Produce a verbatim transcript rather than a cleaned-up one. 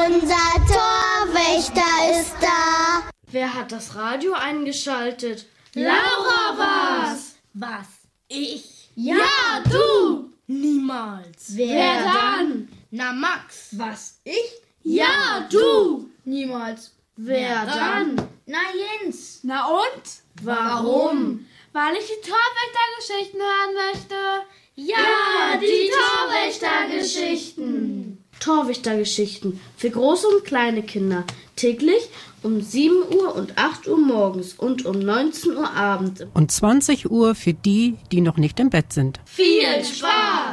Unser Torwächter ist da. Wer hat das Radio eingeschaltet? Laura war's. Was? Ich? Ja, du. Niemals. Wer, Wer dann? Na, Max. Was? Ich? Ja, du. Niemals. Wer, Wer dann? dann? Na, Jens. Na und? Warum? Weil ich die Torwächtergeschichten hören möchte. Ja, die Torwächtergeschichten. Torwächtergeschichten für große und kleine Kinder. Täglich um sieben Uhr und acht Uhr morgens und um neunzehn Uhr abends. Und zwanzig Uhr für die, die noch nicht im Bett sind. Viel Spaß!